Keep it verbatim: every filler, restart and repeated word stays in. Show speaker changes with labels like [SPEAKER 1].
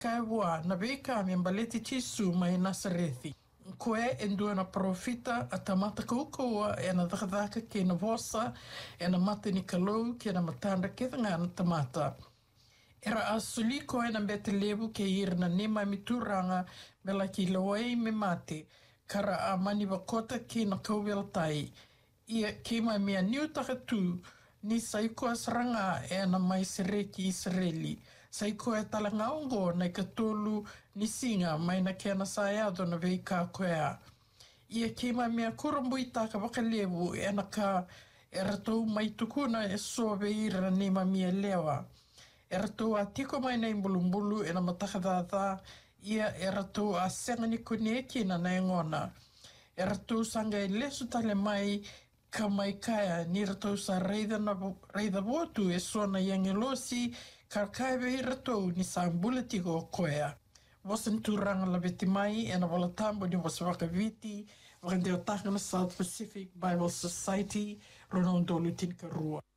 [SPEAKER 1] Kaiwa na veka mi mbaleti tisu mai Nasarethi. Koe e ndua na profita a tamata koukoua e na dhakadhaka ke na vosa e na mate ni kalou ke na matanda ke thanga na tamata. Era a suli koe na mbete levu ke ira na nema mituranga me la ki loei me mate kara a mani wakota ke na kauwela tai. Ia ke mai mea niu takatu ni saiko asranga e na mai sere ki Israeli. Saiko e talanga ongo na ka tolu ni singa mai na ke na saeado na vei ka koea. Ia ke mai mea kurambui taka wakalewu e na ka e ratou mai tukuna e soa veira ni ma mea lewa. E ratou a tiko mai nei mbulumbulu e na matakadada ia e ratou a senga ni kune e kina na engona. E ratou sanga e lesu tale mai ka mai kaya ni ratou sa reida na reida votu e sona yangelosi ka kaiwe i ratou ni sa ambulati ko koea. Wasan turanga la veti mai e na wala tambo ni wasa wakaviti wakandeo taka na South Pacific Bible Society Ronaldolu Tinkarua.